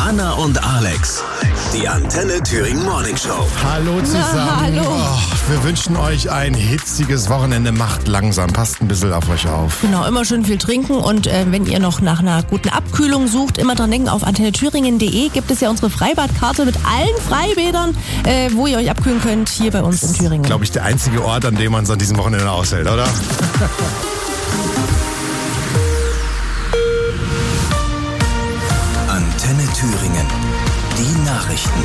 Anna und Alex. Die Antenne Thüringen Morning Show. Hallo zusammen. Hallo. Oh, wir wünschen euch ein hitziges Wochenende. Macht langsam, passt ein bisschen auf euch auf. Genau, immer schön viel trinken und wenn ihr noch nach einer guten Abkühlung sucht, immer dran denken, auf antennethüringen.de gibt es ja unsere Freibadkarte mit allen Freibädern, wo ihr euch abkühlen könnt, hier bei uns in Thüringen. Glaube ich, der einzige Ort, an dem man es an diesem Wochenende aushält, oder? Antenne Thüringen. Die Nachrichten.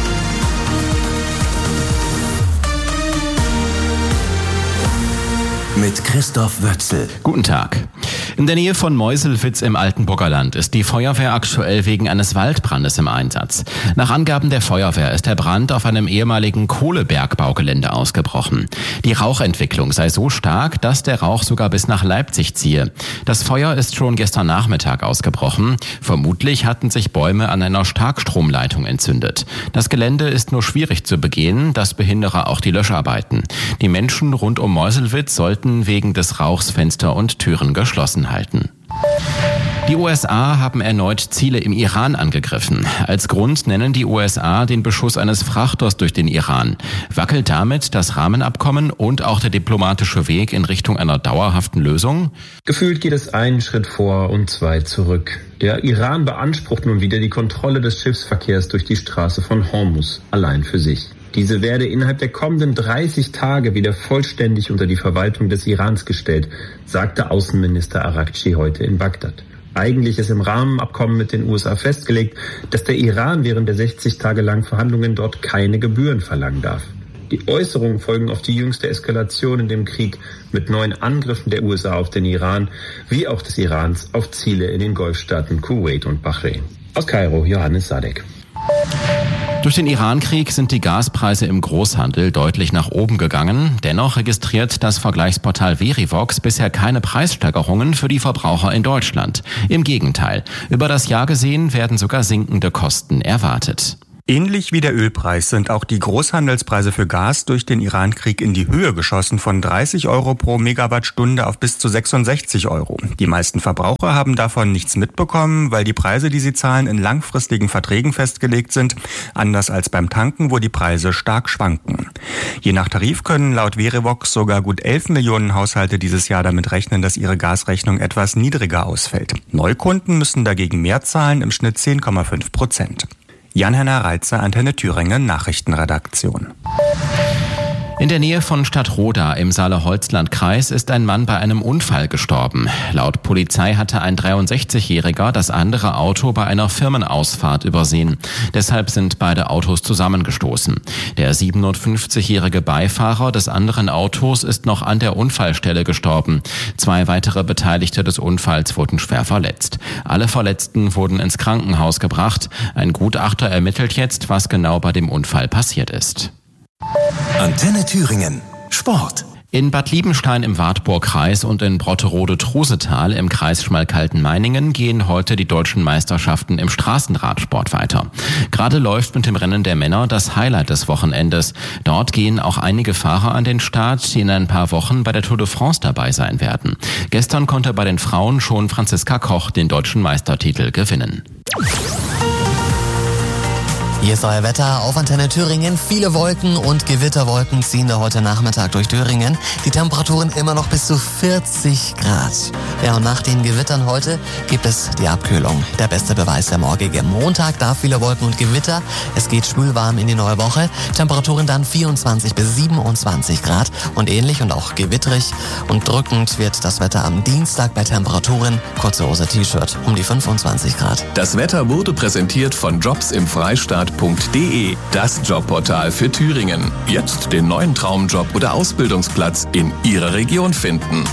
Mit Christoph Wötzel. Guten Tag. In der Nähe von Meuselwitz im Altenburger Land ist die Feuerwehr aktuell wegen eines Waldbrandes im Einsatz. Nach Angaben der Feuerwehr ist der Brand auf einem ehemaligen Kohlebergbaugelände ausgebrochen. Die Rauchentwicklung sei so stark, dass der Rauch sogar bis nach Leipzig ziehe. Das Feuer ist schon gestern Nachmittag ausgebrochen. Vermutlich hatten sich Bäume an einer Starkstromleitung entzündet. Das Gelände ist nur schwierig zu begehen, das behindere auch die Löscharbeiten. Die Menschen rund um Meuselwitz sollten wegen des Rauchs Fenster und Türen geschlossen halten. Die USA haben erneut Ziele im Iran angegriffen. Als Grund nennen die USA den Beschuss eines Frachters durch den Iran. Wackelt damit das Rahmenabkommen und auch der diplomatische Weg in Richtung einer dauerhaften Lösung? Gefühlt geht es einen Schritt vor und zwei zurück. Der Iran beansprucht nun wieder die Kontrolle des Schiffsverkehrs durch die Straße von Hormuz, allein für sich. Diese werde innerhalb der kommenden 30 Tage wieder vollständig unter die Verwaltung des Irans gestellt, sagte Außenminister Araghchi heute in Bagdad. Eigentlich ist im Rahmenabkommen mit den USA festgelegt, dass der Iran während der 60 Tage langen Verhandlungen dort keine Gebühren verlangen darf. Die Äußerungen folgen auf die jüngste Eskalation in dem Krieg mit neuen Angriffen der USA auf den Iran, wie auch des Irans auf Ziele in den Golfstaaten Kuwait und Bahrain. Aus Kairo, Johannes Sadek. Durch den Iran-Krieg sind die Gaspreise im Großhandel deutlich nach oben gegangen. Dennoch registriert das Vergleichsportal Verivox bisher keine Preissteigerungen für die Verbraucher in Deutschland. Im Gegenteil, über das Jahr gesehen werden sogar sinkende Kosten erwartet. Ähnlich wie der Ölpreis sind auch die Großhandelspreise für Gas durch den Iran-Krieg in die Höhe geschossen, von 30 Euro pro Megawattstunde auf bis zu 66 Euro. Die meisten Verbraucher haben davon nichts mitbekommen, weil die Preise, die sie zahlen, in langfristigen Verträgen festgelegt sind, anders als beim Tanken, wo die Preise stark schwanken. Je nach Tarif können laut Verivox sogar gut 11 Millionen Haushalte dieses Jahr damit rechnen, dass ihre Gasrechnung etwas niedriger ausfällt. Neukunden müssen dagegen mehr zahlen, im Schnitt 10,5%. Jan-Henner Reitzer, Antenne Thüringen, Nachrichtenredaktion. In der Nähe von Stadtroda im Saale-Holzland-Kreis ist ein Mann bei einem Unfall gestorben. Laut Polizei hatte ein 63-Jähriger das andere Auto bei einer Firmenausfahrt übersehen. Deshalb sind beide Autos zusammengestoßen. Der 57-jährige Beifahrer des anderen Autos ist noch an der Unfallstelle gestorben. 2 weitere Beteiligte des Unfalls wurden schwer verletzt. Alle Verletzten wurden ins Krankenhaus gebracht. Ein Gutachter ermittelt jetzt, was genau bei dem Unfall passiert ist. Antenne Thüringen. Sport. In Bad Liebenstein im Wartburgkreis und in Brotterode-Trusetal im Kreis Schmalkalden-Meiningen gehen heute die deutschen Meisterschaften im Straßenradsport weiter. Gerade läuft mit dem Rennen der Männer das Highlight des Wochenendes. Dort gehen auch einige Fahrer an den Start, die in ein paar Wochen bei der Tour de France dabei sein werden. Gestern konnte bei den Frauen schon Franziska Koch den deutschen Meistertitel gewinnen. Hier ist euer Wetter auf Antenne Thüringen. Viele Wolken und Gewitterwolken ziehen da heute Nachmittag durch Thüringen. Die Temperaturen immer noch bis zu 40 Grad. Ja, und nach den Gewittern heute gibt es die Abkühlung. Der beste Beweis der morgige Montag, da viele Wolken und Gewitter. Es geht schwülwarm in die neue Woche. Temperaturen dann 24 bis 27 Grad und ähnlich und auch gewittrig und drückend wird das Wetter am Dienstag bei Temperaturen, kurze Hose, T-Shirt, um die 25 Grad. Das Wetter wurde präsentiert von jobsimfreistaat.de, das Jobportal für Thüringen. Jetzt den neuen Traumjob oder Ausbildungsplatz in Ihrer Region finden.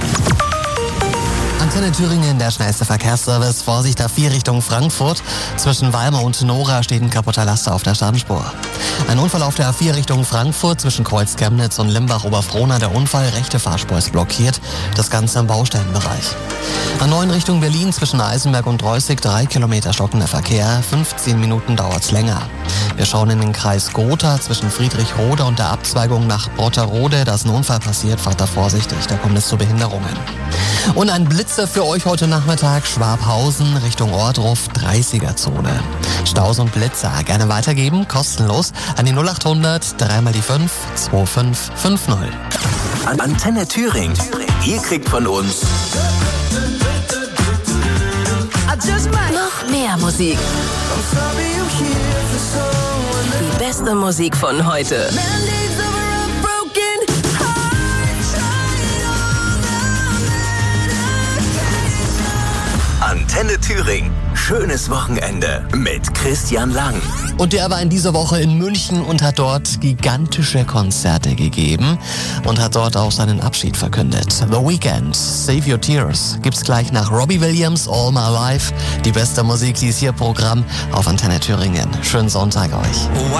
Antenne Thüringen, der schnellste Verkehrsservice. Vorsicht, A4 Richtung Frankfurt. Zwischen Weimar und Nora steht ein kaputter Laster auf der Standspur. Ein Unfall auf der A4 Richtung Frankfurt zwischen Kreuz Chemnitz und Limbach-Oberfrohna. Der Unfall, rechte Fahrspur ist blockiert. Das Ganze im Baustellenbereich. A9 Richtung Berlin zwischen Eisenberg und Reußig 3 Kilometer stockender Verkehr. 15 Minuten dauert's länger. Wir schauen in den Kreis Gotha zwischen Friedrichroda und der Abzweigung nach Brotterode. Da ist ein Unfall passiert. Fahrt da vorsichtig, da kommt es zu Behinderungen. Und ein Blitzer für euch heute Nachmittag Schwabhausen Richtung Ohrdruf 30er-Zone. Staus und Blitzer gerne weitergeben, kostenlos an die 0800 3 mal die 5 2550. Antenne Thüringen. Ihr kriegt von uns noch mehr Musik. Die beste Musik von heute. Antenne Thüringen. Schönes Wochenende mit Christian Lang. Und der war in dieser Woche in München und hat dort gigantische Konzerte gegeben und hat dort auch seinen Abschied verkündet. The Weeknd, Save Your Tears, gibt's gleich nach Robbie Williams, All My Life. Die beste Musik, die ist hier Programm auf Antenne Thüringen. Schönen Sonntag euch.